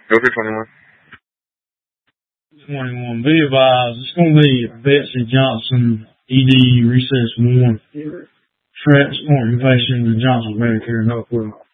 Go through 21. 21. Be advised, it's going to be Betsy Johnson, ED Recess 1. Transportation to Johnson Medicare, Northwell.